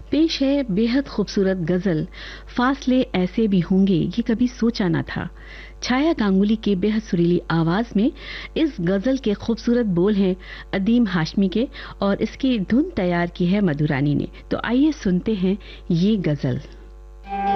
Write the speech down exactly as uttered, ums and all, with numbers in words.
पेश है बेहद खूबसूरत गजल फासले ऐसे भी होंगे ये कभी सोचा ना था। छाया गांगुली के बेहद सुरीली आवाज में इस गजल के खूबसूरत बोल हैं अदीम हाशमी के और इसकी धुन तैयार की है मधुरानी ने। तो आइए सुनते हैं ये गजल।